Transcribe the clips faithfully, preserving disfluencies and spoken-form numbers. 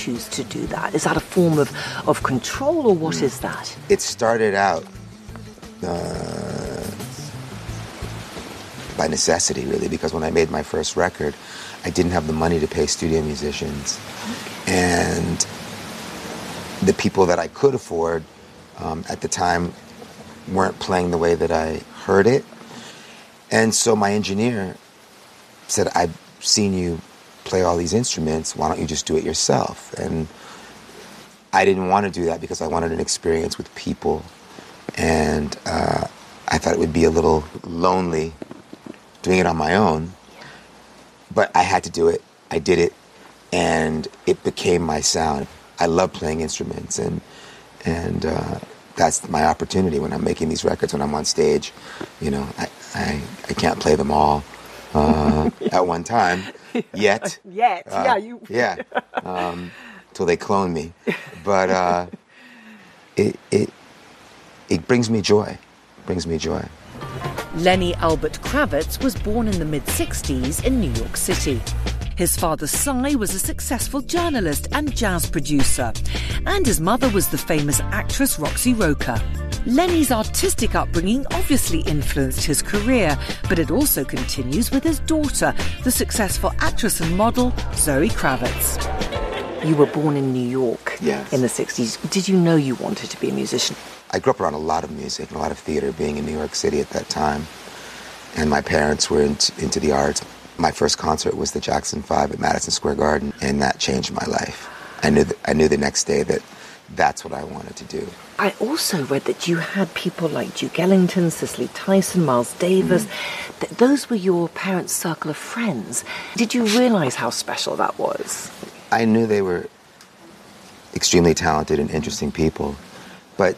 choose to do that? Is that a form of, of control, or what mm. is that? It started out uh, by necessity, really, because when I made my first record, I didn't have the money to pay studio musicians. And the people that I could afford um, at the time weren't playing the way that I heard it. And so my engineer said, I've seen you play all these instruments, why don't you just do it yourself? And I didn't want to do that because I wanted an experience with people. And uh, I thought it would be a little lonely doing it on my own. But I had to do it. I did it. And it became my sound. I love playing instruments. And, and uh, that's my opportunity when I'm making these records, when I'm on stage. You know, I, I, I can't play them all uh, at one time. Yet. Yet, uh, yeah. You. Yeah. Um, till they clone me. But uh, it, it, it brings me joy. It brings me joy. Lenny Albert Kravitz was born in the mid-sixties in New York City. His father, Cy, was a successful journalist and jazz producer, and his mother was the famous actress Roxy Roker. Lenny's artistic upbringing obviously influenced his career, but it also continues with his daughter, the successful actress and model Zoe Kravitz. You were born in New York yes. in the sixties. Did you know you wanted to be a musician? I grew up around a lot of music, a lot of theater, being in New York City at that time. And my parents were into, into the arts. My first concert was the Jackson Five at Madison Square Garden, and that changed my life. I knew th- I knew the next day that that's what I wanted to do. I also read that you had people like Duke Ellington, Cicely Tyson, Miles Davis. Mm. Th- those were your parents' circle of friends. Did you realize how special that was? I knew they were extremely talented and interesting people, but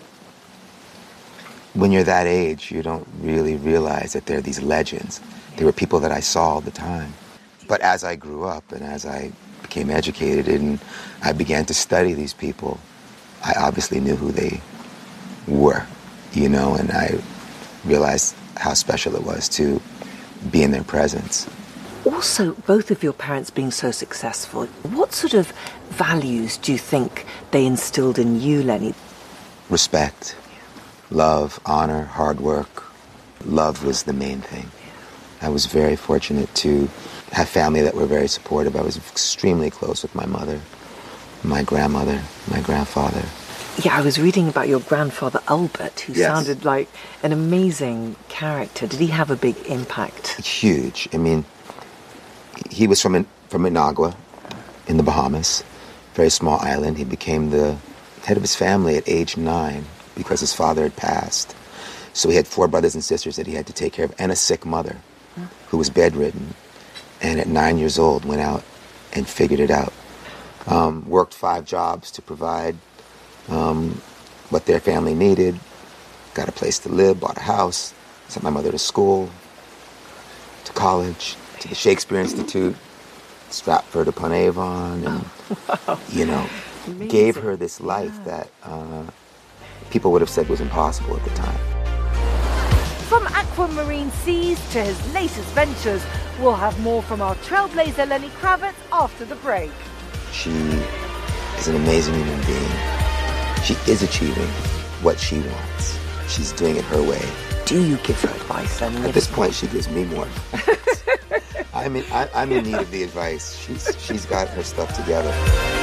when you're that age, you don't really realize that they're these legends. They were people that I saw all the time. But as I grew up and as I became educated and I began to study these people, I obviously knew who they were, you know, and I realized how special it was to be in their presence. Also, both of your parents being so successful, what sort of values do you think they instilled in you, Lenny? Respect, love, honor, hard work. Love was the main thing. I was very fortunate to have family that were very supportive. I was extremely close with my mother, my grandmother, my grandfather. Yeah, I was reading about your grandfather, Albert, who yes. sounded like an amazing character. Did he have a big impact? Huge. I mean, he was from from Managua in the Bahamas, very small island. He became the head of his family at age nine because his father had passed. So he had four brothers and sisters that he had to take care of, and a sick mother who was bedridden. And at nine years old, went out and figured it out. Um, worked five jobs to provide um, what their family needed. Got a place to live, bought a house, sent my mother to school, to college, to the Shakespeare Institute, Stratford upon Avon, and, wow. you know, Amazing. Gave her this life yeah. that uh, people would have said was impossible at the time. From aquamarine seas to his latest ventures, we'll have more from our trailblazer Lenny Kravitz after the break. She is an amazing human being. She is achieving what she wants. She's doing it her way. Do you give her advice, Lenny? At this point, she gives me more advice. I'm in, I, I'm in need of the advice. She's, she's got her stuff together.